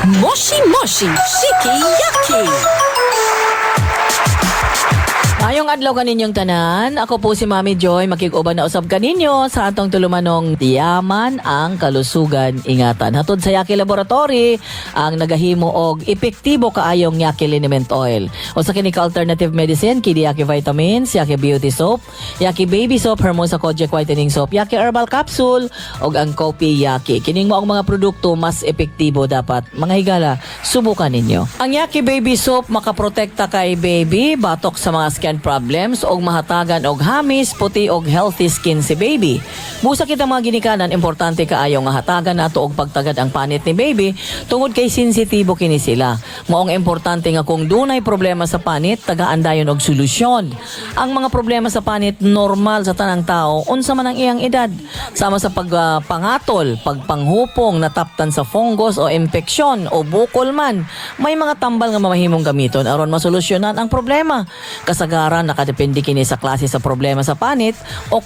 Moshi Moshi Shiki Yaki. Ngayong adlaw kaninyong tanan, ako po si Mami Joy, makig-uban na usab kaninyo sa atong tulumanong Tiyaman ang Kalusugan Ingatan. Hatod sa Yaki Laboratory ang nagahimo og epektibo kaayong Yaki Liniment Oil. O sa kini ka alternative medicine, kidi Yaki Vitamins, Yaki Beauty Soap, Yaki Baby Soap, Hermosa Kojic Whitening Soap, Yaki Herbal Capsule, og ang Kopi Yaki. Kining mo ang mga produkto mas epektibo dapat. Mga higala, subukan ninyo. Ang Yaki Baby Soap makaprotekta kay baby, batok sa mga skin problems og mahatagan og hamis, puti og healthy skin si baby. Busa kita mga ginikanan, importante kaayo nga hatagan nato og pagtagad ang panit ni baby tungod kay sensitibo kini sila. Maong importante nga kung dunay problema sa panit, tagaan dayon og solusyon. Ang mga problema sa panit normal sa tanang tao unsa man ang iyang edad, sama sa pagpangatol, pagpanghupong, nataptan sa fungus o impeksyon o bukol man. May mga tambal nga mamahimong gamiton aron masolusyonan ang problema. Kasagaran nakadepende kini sa klase sa problema sa panit o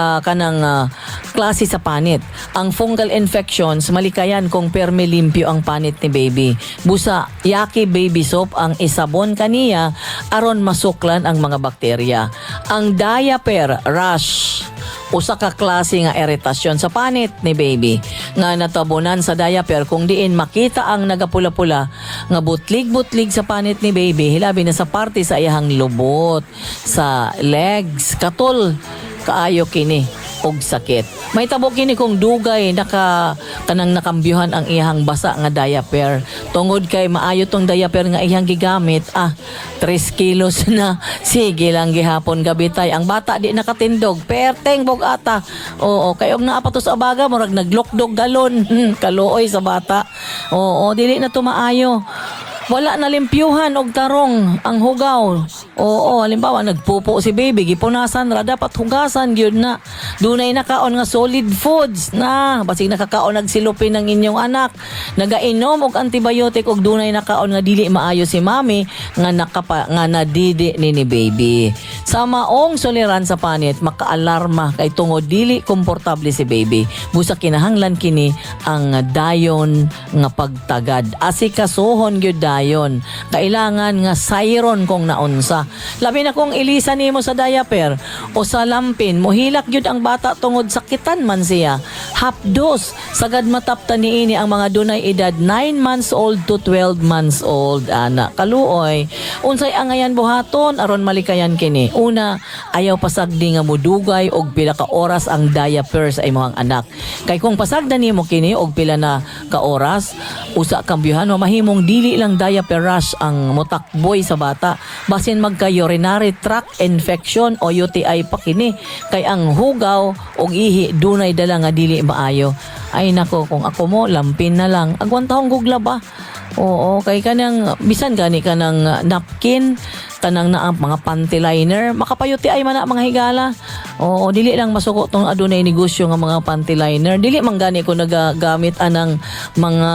kanang klase sa panit. Ang fungal infections malikayan kung permi limpyo ang panit ni baby. Busa Yaki Baby Soap ang isabon kaniya aron masuklan ang mga bakterya. Ang diaper rash, usa ka klase nga iritasyon sa panit ni baby nga natabunan sa diaper kung diin makita ang nagapula-pula nga butlig-butlig sa panit ni baby, hilabi na sa parte sa iyang lubot, sa legs, katol kaayo kini og sakit. May tabo kini kung dugay kanang nakambyuhan ang iyang basa nga diaper. Tungod kay maayo tong diaper nga iyang gigamit, 3 kilos na. Sige lang gihapon gabitay. Ang bata di nakatindog, perteng bog ata. Oo, kay og naa pa to sa abaga murag naglokdog galon. Kaluoy sa bata. Oo, dili na to maayo. Wala na limpyuhan og tarong ang hugaw. Oo, halimbawa nagpupo si baby, gipunasan ra dapat hugasan gyud na. Dunay nakaon nga solid foods na basig nakakaon nagsilupin ng inyong anak. Nagainom og antibiotic og dunay nakaon nga dili maayo si mami nga nga nadidi ni baby. Sa maong soliran sa panit makaalarma kay tungod dili komportable si baby. Busa kinahanglan kini ang dayon nga pagtagad. Asikasuhon gyud dayon. Kailangan nga siron kung naunsa. Labi na kung ilisan nimo sa diaper o sa lampin, mohilak gyud ang bata tungod sakitan man siya. Hapdos sagad mataptan niini ang mga dunay edad 9 months old to 12 months old ana. Kaluoy, unsay angayan buhaton aron malikayan kini. Una, ayaw pasagdi nga mudugay og pila ka oras ang diaper sa imong anak. Kay kung pasagdan nimo kini og pila na ka oras, usa kambyuhan mahimong dili lang diaper rash ang motakboy sa bata, basin magka-urinary tract infection o UTI pa kini. Kay ang hugaw og ihi dunay dala nga dili maayo. Ay nako, kung ako mo lampin na lang, agwantahong gugla ba? Oo, kay kanang bisan gani kanang napkin, tanang na ang mga panty liner, makapayuti ay man na mga higala. Oo, dili lang masuko tong adunay negosyo nga mga panty liner. Dili man gani ko nagagamit anang mga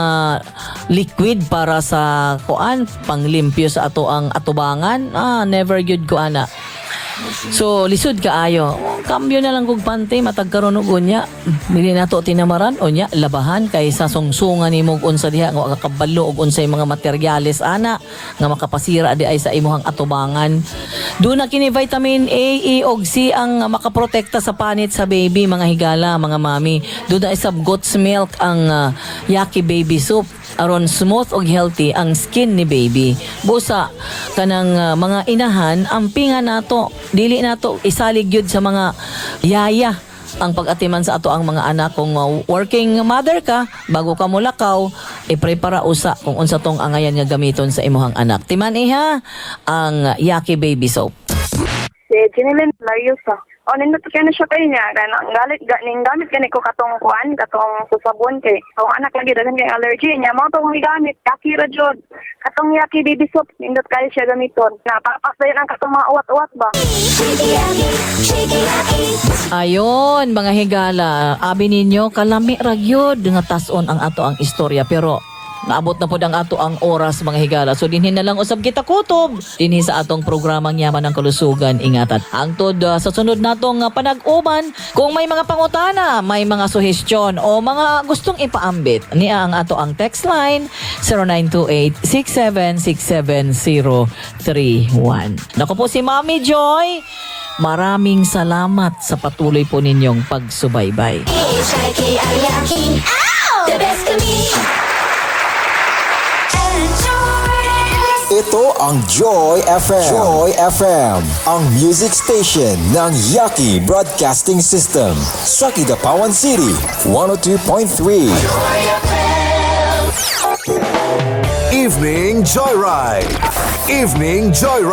liquid para sa kuan panglimpyo sa ato ang atubangan. Never good ko ana. So lisod kaayo, kambyo na lang kog pante matag karon og unya. Dili nato tinamaran unya labahan kay sa sungsungan nimo og unsa diha nga kakabalo og unsay mga materyales ana nga makapasira di ay sa imong atubangan. Doon na kini vitamin A, E og C ang makaprotekta sa panit sa baby, mga higala, mga mami. Doon na isab goat's milk ang Yaki Baby Soap aron smooth og healthy ang skin ni baby. Busa kanang mga inahan ampingan nato, dili nato isalig gyud sa mga yaya ang pag-atiman sa ato ang mga anak. Kung working mother ka, bago ka mulakaw, i-prepara usa kung unsa tong angayan nga gamiton sa imuhang anak. Timan iha ang Yaki Baby Soap. Si Jinilin Mariusa. O, nindot ka na siya kayo niya. Ning gamit gani ko katong kuan, katong susabon kay. Ang anak lagi dagan kay allergy niya. Mga itong gamit, Yaki ra jud. Katong Yaki Baby Soap, nindot kayo siya gamiton. Napapasayin ang katong mga uwat-uwat ba? Ayon, mga higala, abi ninyo kalami ra gyud nga tas-on ang ato ang istorya, pero Naabot na po ang ato ang oras mga higala. So dinhin na lang usab kita kutob dinhi sa atong programang Yaman ng Kalusugan Ingatan. Hangtod sa sunod natong panag-uban, kung may mga pangutana, may mga suhestyon o mga gustong ipaambit, niya ang ato ang text line 0928-6767-031. Naku po si Mami Joy. Maraming salamat sa patuloy po ninyong pagsubaybay. The best of me. Ito ang Joy FM. Joy FM, ang music station ng Yaki Broadcasting System sa Kidapawan City, 102.3. Evening Joyride. Evening Joyride.